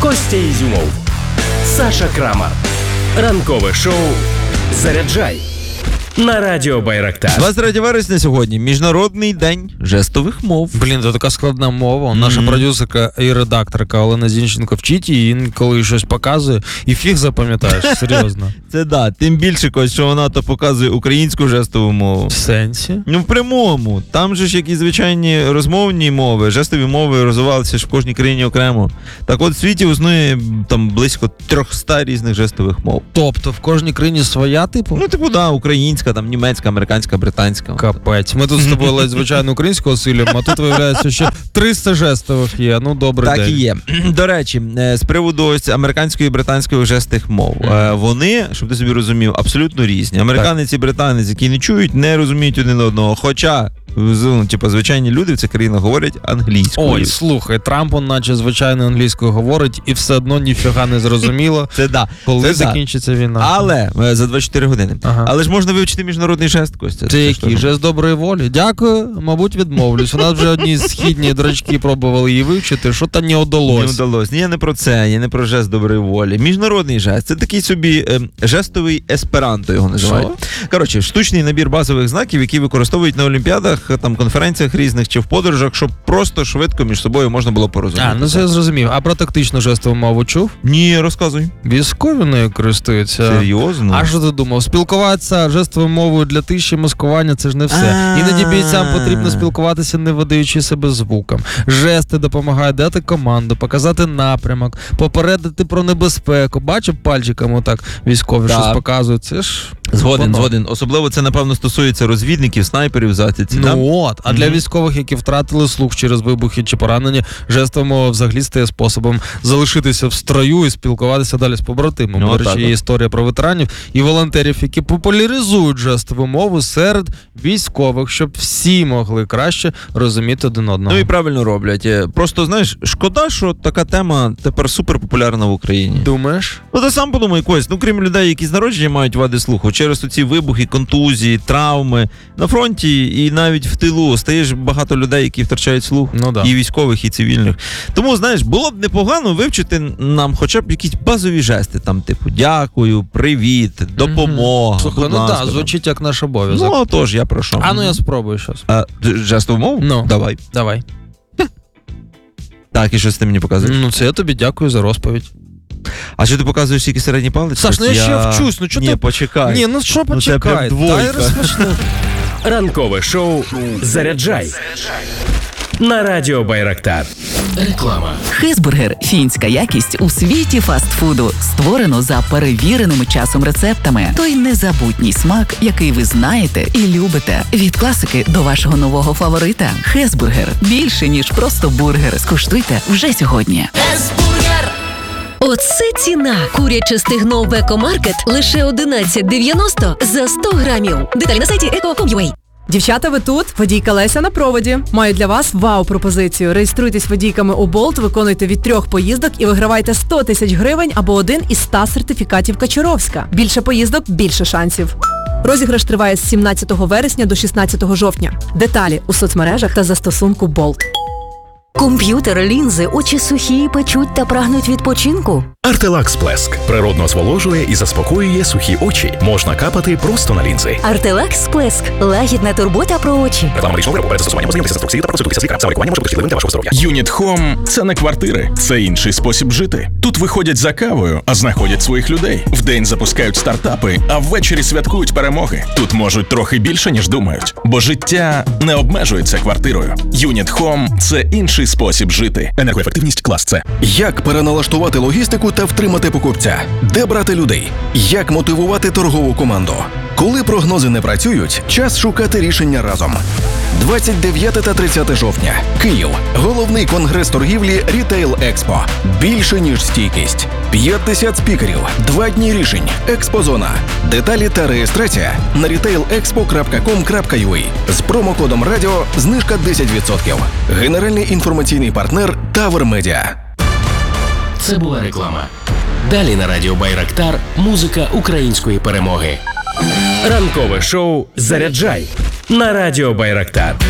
Костя Ізюмов, Саша Крамар. Ранкове шоу «Заряджай» на Радіо Байрактар. 23 вересня сьогодні. Міжнародний день жестових мов. Блін, це така складна мова. Наша продюсерка і редакторка Олена Зінченко вчить її, інколи щось показує, і фіг запам'ятаєш, серйозно. Це да, тим більше, Кость, що вона то показує українську жестову мову. В сенсі? Ну, в прямому. Там же ж, як і звичайні розмовні мови, жестові мови розвивалися ж в кожній країні окремо. Так от в світі існує там близько 300 різних жестових мов. Тобто в кожній країні своя, типу? Ну, типу, да, українська, там німецька, американська, британська. Капець. Ми тут з тобою ледь звичайно українського осилюємо, а тут, виявляється, ще 300 жестових є. Ну, добрий день. Так і є. До речі, з приводу ось американської і британської жестових мов. Вони, щоб ти собі розумів, абсолютно різні. Американець і британець, які не чують, не розуміють один одного. Хоча, ну, типу, звичайні люди в цих країнах говорять англійською. Ой, слухай, Трамп, он наче звичайно англійською говорить, і все одно ніфіга не зрозуміло, це да. коли це закінчиться війна. Але за 24 години. Ага. Але ж можна вивчити міжнародний жест, Костя. Це який? Жест доброї волі? Дякую, мабуть, відмовлюсь. У нас вже одні східні дурачки пробували її вивчити, що там не удалось. Не вдалося. Ні, я не про це, я не про жест доброї волі. Міжнародний жест – це такий собі жестовий есперанто його називають. Коротше, штучний набір базових знаків, які використовують на олімпіадах, там, конференціях різних чи в подорожах, щоб просто швидко між собою можна було порозуміти. Ну це я зрозумів. А про тактичну жестову мову чув? Ні, розказуй. Військові нею користуються. Серйозно? А що ти думав? Спілкуватися жестовою мовою для тиші, маскування – це ж не все. Іноді бійцям потрібно спілкуватися, не видаючи себе звуком. Жести допомагають дати команду, показати напрямок, попередити про небезпеку. Бачив пальчиком отак військові щось показують. Це ж... Згоден. Особливо це, напевно, стосується розвідників, снайперів в засідці. А для військових, які втратили слух через вибухи чи поранення, жестова мова взагалі стає способом залишитися в строю і спілкуватися далі з побратимами. До речі, є історія про ветеранів і волонтерів, які популяризують жестову мову серед військових, щоб всі могли краще розуміти один одного. Ну і правильно роблять. Просто, знаєш, шкода, що така тема тепер суперпопулярна в Україні. Думаєш? Ну, ти сам подумай, Кость, крім людей, які з народження мають вади слуху, через оці вибухи, контузії, травми, на фронті і навіть в тилу стає ж багато людей, які втрачають слух. Ну, да. І військових, і цивільних. Тому, знаєш, було б непогано вивчити нам хоча б якісь базові жести, там, типу, дякую, привіт, допомога. Слухай, звучить як наш обов'язок. Ну, тож, я прошу. Я спробую щось. Жестову мову? Ну. Давай. Так, і що ти мені показуєш? Ну, це я тобі дякую за розповідь. А що ти показуєш тільки середній палець? Саш, я ще вчусь, ну чого ти... Ні, почекай. Ні, що почекай? Дай розпочну. Ранкове шоу «Заряджай» на Радіо Байрактар. Реклама. Хезбургер – фінська якість у світі фастфуду. Створено за перевіреними часом рецептами. Той незабутній смак, який ви знаєте і любите. Від класики до вашого нового фаворита. Хезбургер – більше, ніж просто бургер. Скуштуйте вже сьогодні. Хезбургер! Оце ціна. Куряче стегно в Екомаркет лише $11.90 за 100 грамів. Деталі на сайті eco.com.ua. Дівчата, ви тут? Водійка Леся на проводі. Маю для вас вау-пропозицію. Реєструйтесь водійками у Болт, виконуйте від 3 поїздок і вигравайте 100 тисяч гривень або один із 100 сертифікатів Качуровська. Більше поїздок – більше шансів. Розіграш триває з 17 вересня до 16 жовтня. Деталі у соцмережах та застосунку Болт. Комп'ютер, лінзи, очі сухі, печуть та прагнуть відпочинку? Артелакс Сплеск природно зволожує і заспокоює сухі очі. Можна капати просто на лінзи. Артелакс Сплеск – лагідна турбота про очі. Реклама медичного виробу. Перед застосуванням ознайомтеся з інструкцією та проконсультуйтеся з лікарем. За лікування може бути шкідливим для вашого здоров'я. Юніт Хом – це не квартири, це інший спосіб жити. Тут виходять за кавою, а знаходять своїх людей. Вдень запускають стартапи, а ввечері святкують перемоги. Тут можуть трохи більше, ніж думають. Бо життя не обмежується квартирою. Юніт Хом – це інший спосіб жити. Енергоефективність клас С. Як переналаштувати логістику та втримати покупця? Де брати людей? Як мотивувати торгову команду? Коли прогнози не працюють, час шукати рішення разом. 29 та 30 жовтня. Київ. Головний конгрес торгівлі Рітейл Експо. Більше, ніж стійкість. 50 спікерів. 2 дні рішень. Експозона. Деталі та реєстрація на retailexpo.com.ua. З промокодом радіо знижка 10%. Генеральний інформаційний партнер Тавер Медіа. Це була реклама. Далі на Радіо Байрактар музика української перемоги. Ранкове шоу «Заряджай» на Радіо Байрактар.